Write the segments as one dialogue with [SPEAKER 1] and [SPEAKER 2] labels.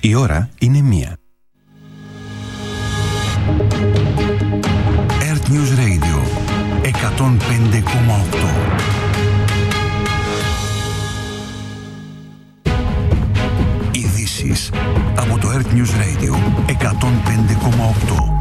[SPEAKER 1] Η ώρα είναι 1.
[SPEAKER 2] Earth News Radio 105,8. Ειδήσεις από το Earth News Radio 105,8.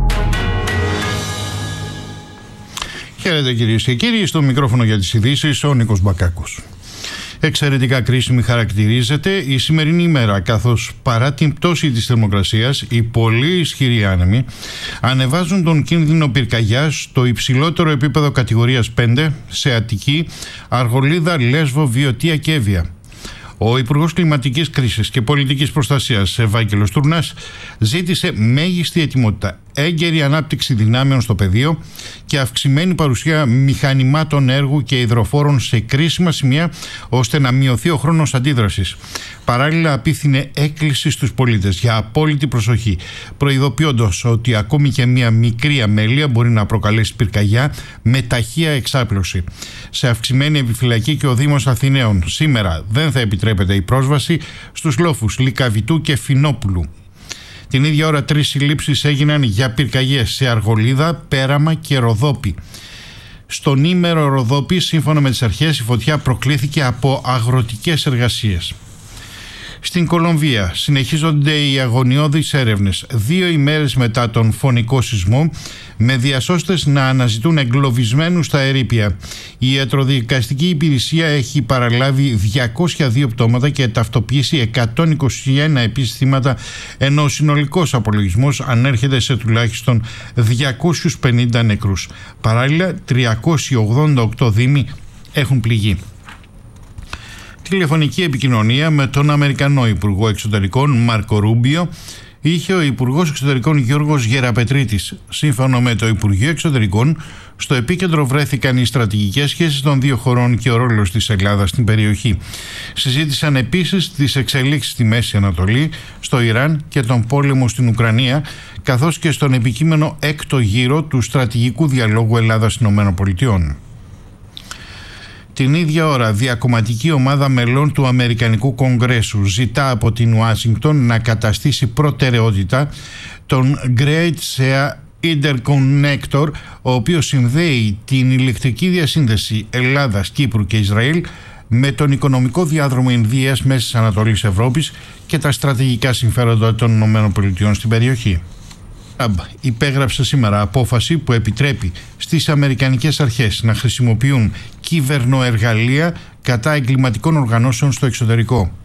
[SPEAKER 3] Χαίρετε κυρίες και κύριοι, στο μικρόφωνο για τις ειδήσεις ο Νίκος Μπακάκος. Εξαιρετικά κρίσιμη χαρακτηρίζεται η σημερινή ημέρα, καθώς παρά την πτώση της θερμοκρασίας, οι πολύ ισχυροί άνεμοι ανεβάζουν τον κίνδυνο πυρκαγιάς στο υψηλότερο επίπεδο κατηγορίας 5 σε Αττική, Αργολίδα, Λέσβο, Βιωτία και Εύβοια. Ο Υπουργός Κλιματικής Κρίσης και Πολιτικής Προστασίας, Ευάγγελος Τούρνας, ζήτησε μέγιστη ετοιμότητα, έγκαιρη ανάπτυξη δυνάμεων στο πεδίο και αυξημένη παρουσία μηχανημάτων έργου και υδροφόρων σε κρίσιμα σημεία, ώστε να μειωθεί ο χρόνος αντίδρασης. Παράλληλα, απίθυνε έκκληση στους πολίτες για απόλυτη προσοχή, προειδοποιώντας ότι ακόμη και μια μικρή αμέλεια μπορεί να προκαλέσει πυρκαγιά με ταχεία εξάπλωση. Σε αυξημένη επιφυλακή και ο Δήμος Αθηναίων σήμερα δεν θα επιτρέπεται η πρόσβαση στους λόφους Λυκαβητού και Φινόπουλου. Την ίδια ώρα 3 συλλήψεις έγιναν για πυρκαγιές σε Αργολίδα, Πέραμα και Ροδόπη. Στον ήμερο Ροδόπη, σύμφωνα με τις αρχές, η φωτιά προκλήθηκε από αγροτικές εργασίες. Στην Κολομβία συνεχίζονται οι αγωνιώδεις έρευνες 2 ημέρες μετά τον φωνικό σεισμό, με διασώστες να αναζητούν εγκλωβισμένους στα ερείπια. Η ιατροδικαστική υπηρεσία έχει παραλάβει 202 πτώματα και ταυτοποιήσει 121 επίσης θύματα, ενώ ο συνολικός απολογισμός ανέρχεται σε τουλάχιστον 250 νεκρούς. Παράλληλα, 388 δήμοι έχουν πληγεί. Τηλεφωνική επικοινωνία με τον Αμερικανό Υπουργό Εξωτερικών Μάρκο Ρούμπιο είχε ο Υπουργός Εξωτερικών Γιώργος Γεραπετρίτης. Σύμφωνα με το Υπουργείο Εξωτερικών, στο επίκεντρο βρέθηκαν οι στρατηγικές σχέσεις των δύο χωρών και ο ρόλος της Ελλάδας στην περιοχή. Συζήτησαν επίσης τις εξελίξεις στη Μέση Ανατολή, στο Ιράν και τον πόλεμο στην Ουκρανία, καθώς και στον επικείμενο 6ο γύρο του στρατηγικού διαλόγου Ελλάδας-ΗΠΑ. Την ίδια ώρα, διακομματική ομάδα μελών του Αμερικανικού Κογκρέσου ζητά από την Ουάσιγκτον να καταστήσει προτεραιότητα τον Great Sea Interconnector, ο οποίος συνδέει την ηλεκτρική διασύνδεση Ελλάδας, Κύπρου και Ισραήλ με τον οικονομικό διάδρομο Ινδίας, Μέσης Ανατολής, Ευρώπης και τα στρατηγικά συμφέροντα των ΗΠΑ στην περιοχή. Υπέγραψε σήμερα απόφαση που επιτρέπει στις αμερικανικές αρχές να χρησιμοποιούν κυβερνοεργαλεία κατά εγκληματικών οργανώσεων στο εξωτερικό.